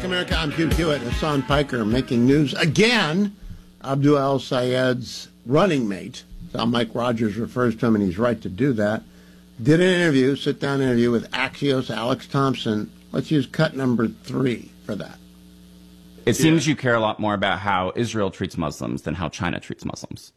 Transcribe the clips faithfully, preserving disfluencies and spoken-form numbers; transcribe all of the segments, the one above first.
America, I'm Hugh Hewitt. Hassan Piker making news again. Abdul El-Sayed's running mate, how Mike Rogers refers to him, and he's right to do that, did an interview, sit-down interview with Axios, Alex Thompson. Let's use cut number three for that. It seems you care a lot more about how Israel treats Muslims than how China treats Muslims.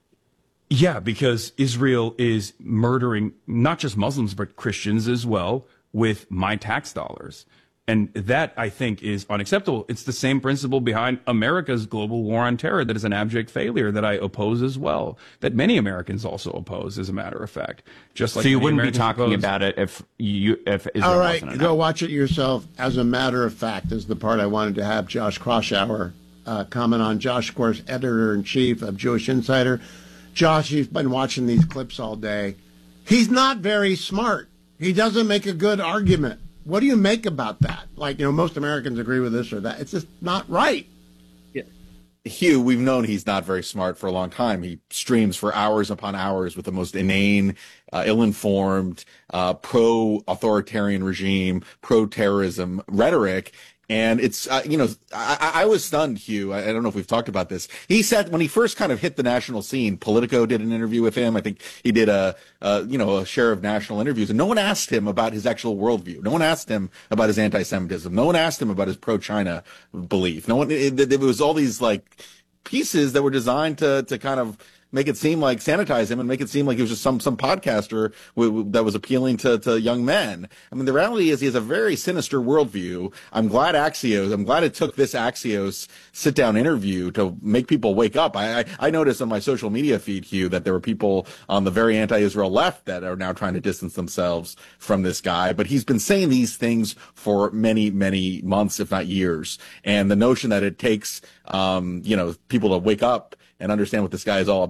Yeah, because Israel is murdering not just Muslims, but Christians as well with my tax dollars. And that, I think, is unacceptable. It's the same principle behind America's global war on terror that is an abject failure that I oppose as well, that many Americans also oppose, as a matter of fact. Just like so you many wouldn't Americans be talking oppose. about it if you if Israel All right, wasn't go enough. watch it yourself. As a matter of fact, is the part I wanted to have Josh Kroshauer uh, comment on. Josh, of course, editor-in-chief of Jewish Insider. Josh, you've been watching these clips all day. He's not very smart. He doesn't make a good argument. What do you make about that? Like, you know, most Americans agree with this or that. It's just not right. Yeah. Hugh, we've known he's not very smart for a long time. He streams for hours upon hours with the most inane, uh, ill-informed, uh, pro-authoritarian regime, pro-terrorism rhetoric. And it's, uh, you know, I, I was stunned, Hugh. I, I don't know if we've talked about this. He said when he first kind of hit the national scene, Politico did an interview with him. I think he did a, uh, you know, a share of national interviews. And no one asked him about his actual worldview. No one asked him about his anti-Semitism. No one asked him about his pro-China belief. No one, it, it, it was all these, like, pieces that were designed to, to kind of make it seem like sanitize him and make it seem like he was just some some podcaster w- w- that was appealing to, to young men. I mean, the reality is he has a very sinister worldview. I'm glad Axios, I'm glad it took this Axios sit-down interview to make people wake up. I, I, I noticed on my social media feed, Hugh, that there were people on the very anti-Israel left that are now trying to distance themselves from this guy. But he's been saying these things for many, many months, if not years. And the notion that it takes, um, you know, people to wake up and understand what this guy is all about